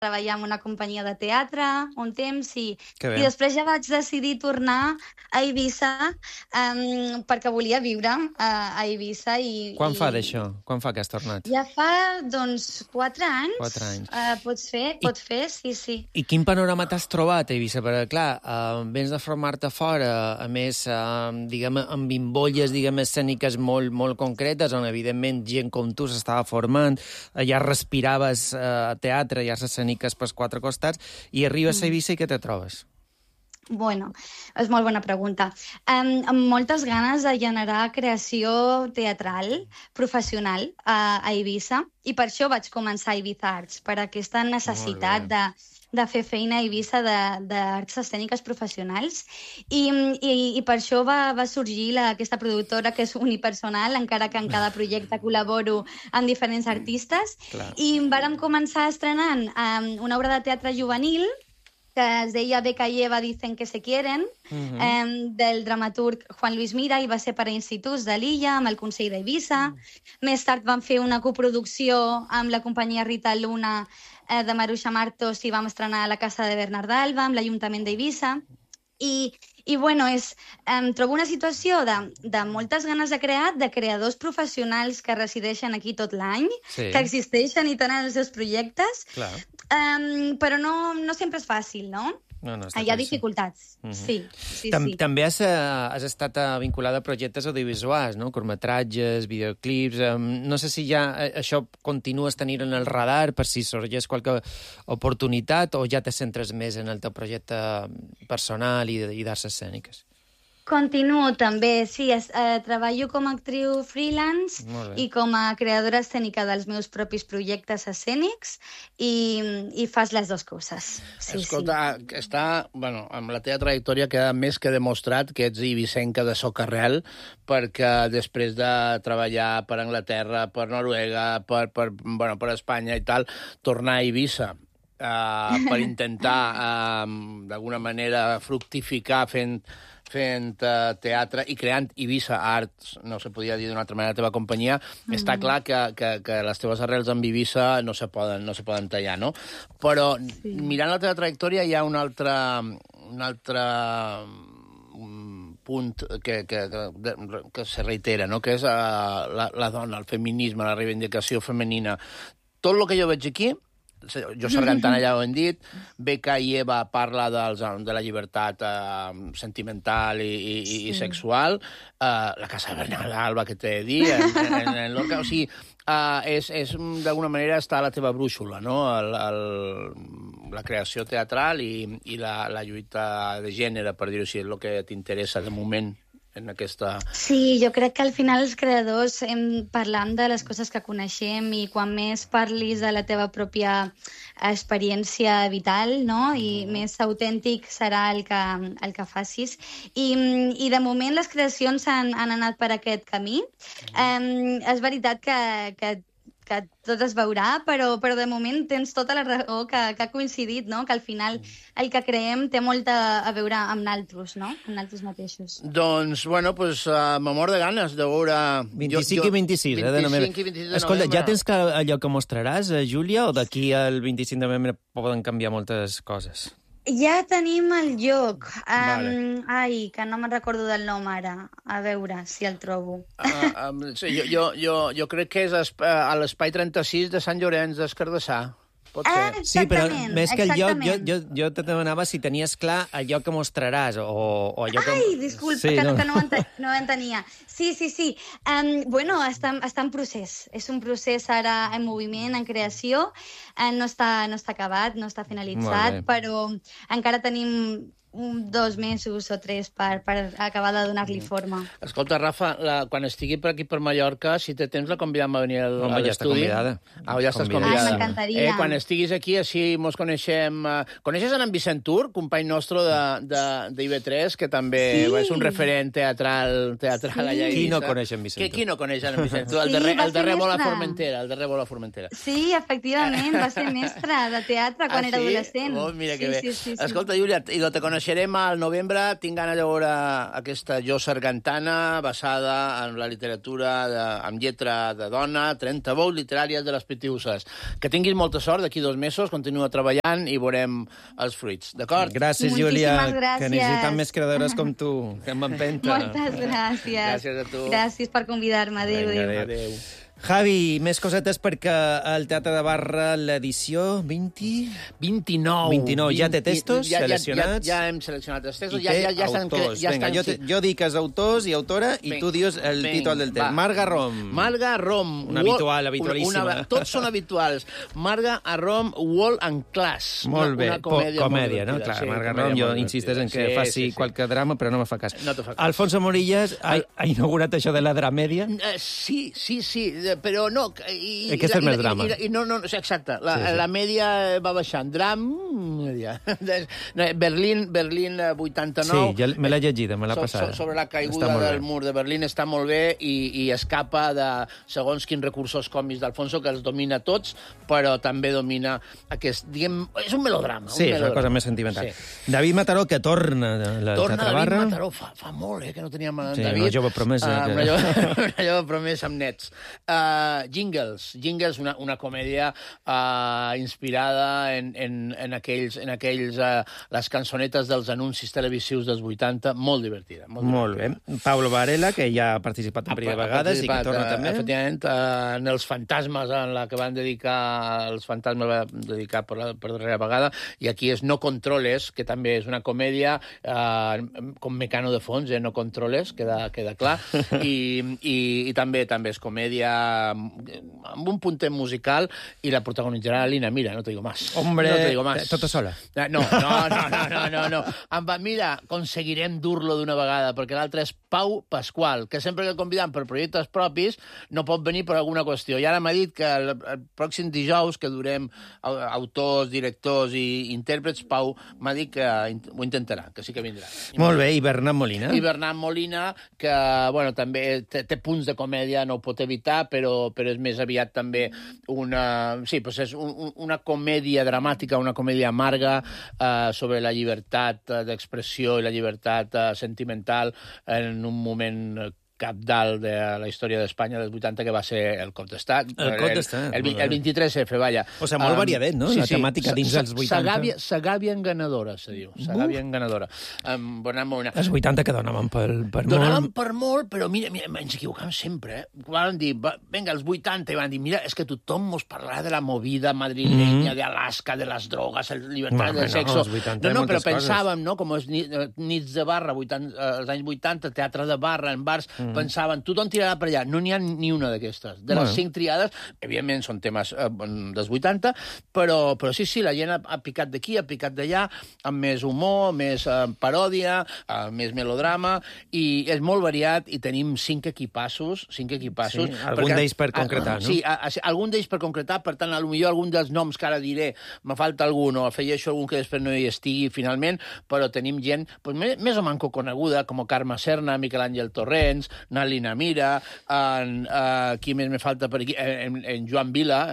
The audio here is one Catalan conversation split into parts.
treballar en una companyia de teatre un temps i després ja vaig decidir tornar a Eivissa perquè volia viure a Eivissa. Quan fa d'això? Quan fa que has tornat? Ja fa, 4 anys. 4 anys. Pot fer, sí. I quin panorama t'has trobat a Eivissa? Perquè, clar, vens de formar-te fora, a més, diguem, amb bimbolles, diguem, escèniques molt, molt concretes, on, evidentment, gent com tu s'estava formant, ja respiraves teatre, ja s'esceniques pels 4 costats, i arribes a Eivissa i què te trobes? Bueno, és molt bona pregunta. Amb moltes ganes de generar creació teatral professional a Eivissa, i per això vaig començar a Ibiza Arts, per aquesta necessitat de fer feina a Eivissa d'arts escèniques professionals, i per això va sorgir aquesta productora que és unipersonal, encara que en cada projecte col·laboro amb diferents artistes. I vàrem començar estrenant una obra de teatre juvenil que es deia Beca i Eva dicen que se quieren, del dramaturg Juan Luis Mira, i va ser per a instituts de l'illa, amb el Consell d'Eivissa. Més tard vam fer una coproducció amb la companyia Rita Luna de Maruixa Martos, i vam estrenar a la Casa de Bernard Alba, amb l'Ajuntament d'Eivissa. I bueno, trobo una situació de moltes ganes de crear, de creadors professionals que resideixen aquí tot l'any, que existeixen i tenen els seus projectes, però no sempre és fàcil, no? Hi ha dificultats, sí. També has estat vinculada a projectes audiovisuals, no? Curtmetratges, videoclips... No sé si ja això continues tenint en el radar per si sorgeix qualque oportunitat, o ja te centres més en el teu projecte personal i d'arts escèniques? Continuo també, sí. Treballo com a actriu freelance i com a creadora escènica dels meus propis projectes escènics, i fas les dues coses. Escolta, amb la teva trajectòria queda més que demostrat que ets eivissenca de socarrel, perquè després de treballar per Anglaterra, per Noruega, per Espanya i tal, tornar a Eivissa per intentar, d'alguna manera, fructificar fent teatre i creant Eivissa Arts, no se podia dir d'una altra manera, la teva companyia, està clar que les teves arrels amb Eivissa no se poden tallar, no? Però mirant la teva trajectòria hi ha un altre punt que se reitera, no? Que és la dona, el feminisme, la reivindicació femenina. Tot el que jo veig aquí, jo Sargantana ja ho hem dit, Beca i Eva parla de la llibertat sentimental i sexual, la Casa de Bernard Alba, que t'he de dir, en Lorca, o sigui, és d'alguna manera està a la teva brúixola, no? La creació teatral i la lluita de gènere, per dir-ho així, és el que t'interessa de moment en aquesta... Sí, jo crec que al final els creadors parlam de les coses que coneixem, i quan més parlis de la teva pròpia experiència vital, no? I més autèntic serà el que facis. I de moment les creacions han anat per aquest camí. És veritat que tot es veurà, però de moment tens tota la raó que ha coincidit, no? Que al final el que creem té molt a veure amb naltros, no? Amb naltros mateixos. Doncs, bueno, me mor de ganes de veure... 25 i 26, de novembre. 25 i 26 de novembre. Escolta, ja tens allò que mostraràs, Júlia, o d'aquí al 25 de novembre poden canviar moltes coses? Ja tenim el lloc. Ai, que no me'n recordo del nom ara. A veure si el trobo. Jo crec que és a l'Espai 36 de Sant Llorenç des Cardassà. Sí, però més que el lloc, jo te demanava si tenies clar allò que mostraràs, o allò que... Ai, disculpa, que no ho entenia. Sí. Bueno, està en procés. És un procés ara en moviment, en creació. No està acabat, no està finalitzat, però encara tenim 2 mesos o 3 per acabar de donar-li forma. Escolta, Rafa, quan estigui per aquí per Mallorca, si té temps, la convidem a venir a l'estudi. Ja està convidada. Ja estàs convidada. M'encantaria. Quan estiguis aquí, així mos coneixem... Coneixes en Vicent Tur, company nostre d'IV3, que també és un referent teatral allà a Eivissa? Qui no coneix en Vicent Tur? Qui no coneix en Vicent Tur? El darrer vol a Formentera. Sí, efectivament, va ser mestre de teatre quan era adolescent. Mira que bé. Escolta, Júlia, i te coneixem coneixerem al novembre. Tinc ganes de veure aquesta Jo Sargantana, basada en la literatura amb lletra de dona, 30 vols literàries de les Pitiuses. Que tinguis molta sort, d'aquí 2 mesos, continua treballant i veurem els fruits, d'acord? Gràcies, Júlia, que necessitem més creadores com tu, que m'empenta. Moltes gràcies. Gràcies a tu. Gràcies per convidar-me. Adéu, adéu. Adéu. Javi, més cosetes perquè el Teatre de Barra, l'edició 29. Ja té textos seleccionats? Ja hem seleccionat els textos. I té autors. Vinga, jo dic els autors i autora i tu dius el títol del text. Marga Rom. Marga Rom. Una habitualíssima. Tots són habituals. Marga Rom, Wall and Class. Molt bé, comèdia, no? Clar, Marga Rom, jo insisteix en que faci qualque drama, però no me fa cas. Alfonso Morillas ha inaugurat això de la dramèdia? Sí, però no... Aquest és més drama. Exacte. La mèdia va baixant. Mèdia. Berlín 89. Sí, me l'he llegida, me l'ha passada. Sobre la caiguda del mur de Berlín està molt bé i escapa de segons quins recursos còmics d'Alfonso, que els domina tots, però també domina aquest... Diguem, és un melodrama. Sí, és una cosa més sentimental. David Mataró, que torna a la Teatre Barra. David Mataró, fa molt, que no teníem David. Sí, una jove promesa. Una jove promesa amb nets. Jingles, una comèdia inspirada en aquells les cançonetes dels anuncis televisius dels 80, molt divertida. Molt bé. Pablo Varela, que ja ha participat en primeres vegades i que torna també. Efectivament, en Els fantasmes, en la que van dedicar els fantasmes va dedicar per darrera vegada, i aquí és No controles, que també és una comèdia com Mecano de fons, No controles, queda clar, i també és comèdia amb un puntet musical, i la protagonitzarà Lina Mira, no te digo más. Hombre, no te digo más. Tota sola. No. Mira, aconseguirem dur-lo d'una vegada, perquè l'altre és Pau Pasqual, que sempre que el convidam per projectes propis no pot venir per alguna qüestió. I ara m'ha dit que el pròxim dijous, que durem autors, directors i intèrprets, Pau m'ha dit que ho intentarà, que sí que vindrà. Molt bé, i Bernat Molina? I Bernat Molina, que també té punts de comèdia, no ho pot evitar, però és més aviat també és una comèdia dramàtica, una comèdia amarga sobre la llibertat d'expressió i la llibertat sentimental en un moment cabdal de la història d'Espanya dels 80, que va ser el cop d'estat. El cop d'estat. El 23F, vaja. O sigui, molt variadet, no? La temàtica dins dels 80. Segàvia enganadora, se diu. Segàvia enganadora. Els 80 que donaven per molt. Donaven per molt, però mira, ens equivocàvem sempre. Van dir, vinga, els 80, i van dir, mira, és que tothom mos parlarà de la movida madrilenya, d'Alaska, de les drogues, la llibertat del sexo. No, però pensàvem, no?, com els nits de barra, als anys 80, teatre de barra, en bars, pensaven, tothom tirarà per allà. No n'hi ha ni una d'aquestes. De les 5 triades, evidentment són temes dels 80, però sí, la gent ha picat d'aquí, ha picat d'allà, amb més humor, més paròdia, més melodrama, i és molt variat, i tenim 5 equipassos. Sí, algun d'ells per concretar, no? Sí, algun d'ells per concretar, per tant, potser algun dels noms que ara diré, me falta algun, o afegeixo algun que després no hi estigui finalment, però tenim gent més o manco coneguda, com Carme Serna, Miquel Àngel Torrents, Nalina Mira, qui més me falta per aquí? En Joan Vila.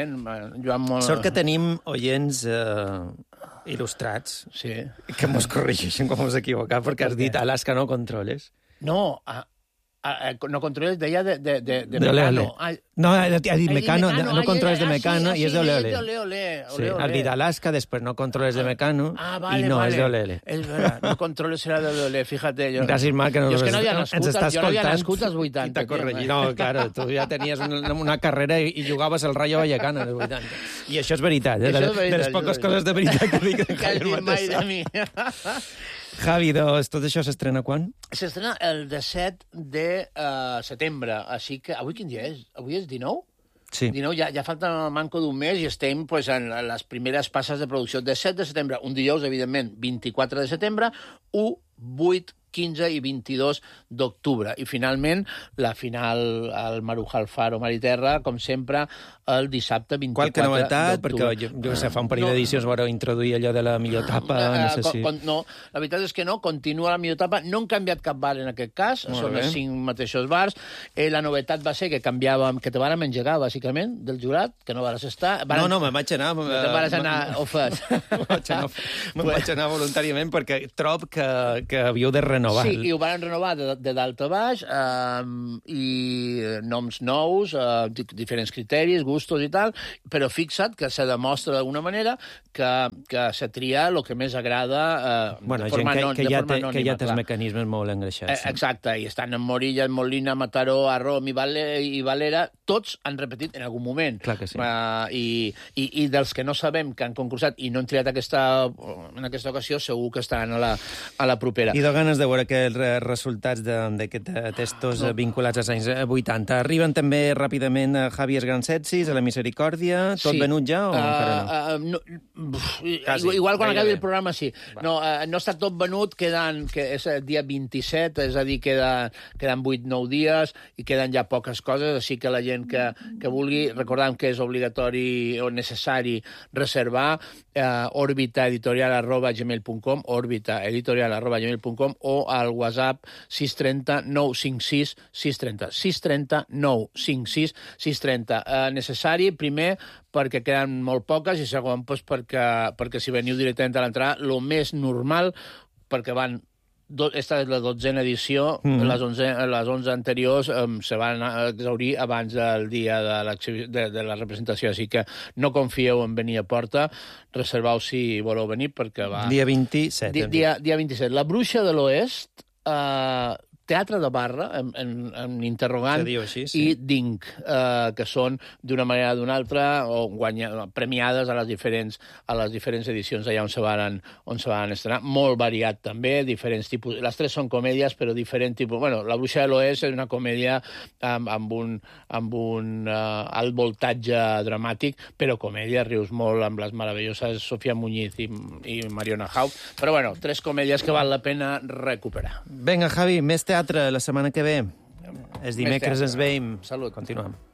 Sort que tenim oients il·lustrats, que mos corregeixen quan mos equivocat, perquè has dit Alaska no controles. No, no controles deia de Mecano. No, ha dit Mecano, no controles de Mecano, i és de Ole Ole. Sí, has dit Alaska, després no controles de Mecano, i no, és de Ole Ole. És veritat, no controles serà de Ole Ole, fíjate. Gràcies, Marc, que ens havia nascut als 80. No, claro, tu ja tenies una carrera i jugaves al Rayo Vallecano als 80. I això és veritat, de les poques coses de veritat que dic. Que has dit mai de mi. Javi, tot això s'estrena quan? S'estrena el 17 de setembre, així que... Avui quin dia és? Avui és 19? Sí. 19, ja falta manco d'un mes i estem en les primeres passes de producció. 17 de setembre, un dijous, evidentment, 24 de setembre, 1, 8, 15 i 22 d'octubre. I finalment, la final al Maruja Alfaro Mar i Terra, com sempre, el dissabte 24 d'octubre. Qualque novetat? Perquè jo sé, fa un parell d'edicions vau introduir allò de la millor etapa, no sé si... No, la veritat és que no, continua la millor etapa, no han canviat cap bar en aquest cas, són els 5 mateixos bars. La novetat va ser que canviàvem, que te vàrem engegar, bàsicament, del jurat, que no vas estar... No, me'n vaig anar... Te vas anar ofès. Me'n vaig anar voluntàriament perquè trob que havíeu de renovar. Sí, i ho van renovar de dalt a baix, i noms nous, diferents criteris, gustos i tal, però fixa't que se demostra d'alguna manera que se tria el que més agrada bueno, de forma anònima. Que ja té els mecanismes molt engreixats. Exacte, i estan en Morilla, en Molina, Mataró, Arrom i Valera, tots han repetit en algun moment. Clar que sí. I dels que no sabem que han concursat i no han triat en aquesta ocasió, segur que estaran a la propera. I de ganes de veure aquests resultats d'aquests testos vinculats als anys 80. Arriben també ràpidament a Javier Gransetsis, a la Misericòrdia. Tot venut ja o encara no? Igual quan acabi el programa sí. No està tot venut, que és el dia 27, és a dir, queden 8-9 dies i queden ja poques coses, així que la gent que vulgui, recordem que és obligatori o necessari reservar orbitaeditorial@gmail.com orbitaeditorial@gmail.com o al WhatsApp 630 956 630 630 956 630. Necessari, primer, perquè queden molt poques, i segon, doncs, perquè si veniu directament a l'entrada, el més normal, perquè esta és la 12a edició, les 11 anteriors se van exaurir abans del dia de la representació, així que no confieu en venir a porta, reserveu si voleu venir, perquè va... Dia 27. Dia 27. La Bruixa de l'Oest, Teatre de Barra, en interrogant, així, sí. I Dinc, que són, d'una manera o d'una altra, premiades a les diferents edicions allà on se van estrenar. Molt variat, també, diferents tipus... Les tres són comèdies, però diferent tipus... Bueno, La Bruixa de l'Oest és una comèdia amb un alt voltatge dramàtic, però comèdia, rius molt, amb les meravelloses Sofia Muñiz i Mariona Haupt. Però, bueno, tres comèdies que val la pena recuperar. Vinga, Javi, més teatre la setmana que ve. Els dimecres ens veiem. Salut. Continuem.